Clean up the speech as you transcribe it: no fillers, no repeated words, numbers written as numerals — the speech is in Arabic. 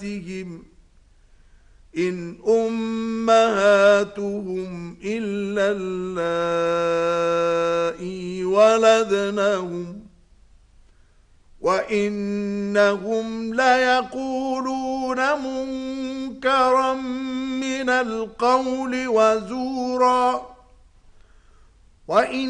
أمهاتهم إن أمهاتهم إلا اللائي ولدنهم وإنهم ليقولون منكرا من القول وزورا وإن